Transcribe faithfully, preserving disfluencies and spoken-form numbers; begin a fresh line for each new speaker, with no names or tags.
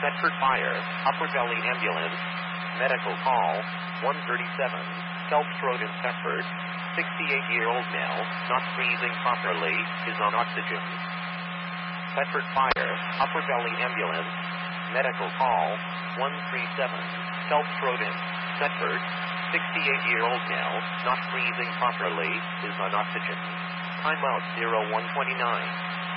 Thetford Fire, Upper Valley Ambulance, medical call, one thirty-seven, Phelps Road in Thetford, sixty-eight-year-old male, not breathing properly, is on oxygen. Thetford Fire, Upper Valley Ambulance, medical call, one thirty-seven, Phelps Road in Thetford, sixty-eight-year-old male, not breathing properly, is on oxygen. Timeout zero one twenty-nine.